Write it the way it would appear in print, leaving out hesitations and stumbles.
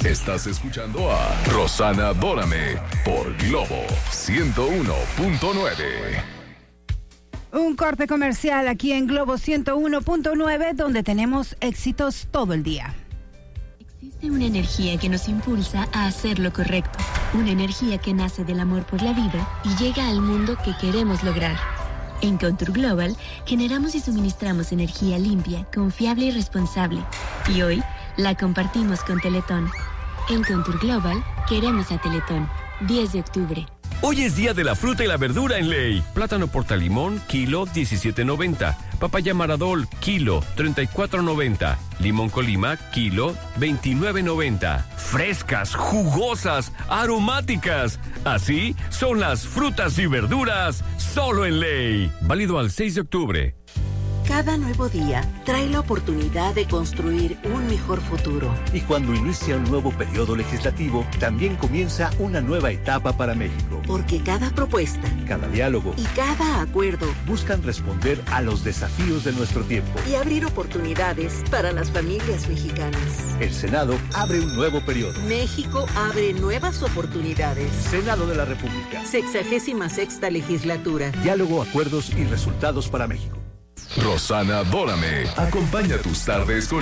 Estás escuchando a Rosana Dórame por Globo 101.9. Un corte comercial aquí en Globo 101.9, donde tenemos éxitos todo el día. Existe una energía que nos impulsa a hacer lo correcto. Una energía que nace del amor por la vida y llega al mundo que queremos lograr. En Contour Global generamos y suministramos energía limpia, confiable y responsable. Y hoy la compartimos con Teletón. En Contour Global queremos a Teletón. 10 de octubre. Hoy es día de la fruta y la verdura en Ley. Plátano portalimón, kilo, 17.90. Papaya Maradol, kilo, 34.90. Limón Colima, kilo, 29.90. Frescas, jugosas, aromáticas. Así son las frutas y verduras solo en Ley. Válido al 6 de octubre. Cada nuevo día trae la oportunidad de construir un mejor futuro. Y cuando inicia un nuevo periodo legislativo, también comienza una nueva etapa para México. Porque cada propuesta, cada diálogo y cada acuerdo buscan responder a los desafíos de nuestro tiempo y abrir oportunidades para las familias mexicanas. El Senado abre un nuevo periodo. México abre nuevas oportunidades. Senado de la República. 66ª legislatura. Diálogo, acuerdos y resultados para México. Rosana Dórame acompaña tus tardes con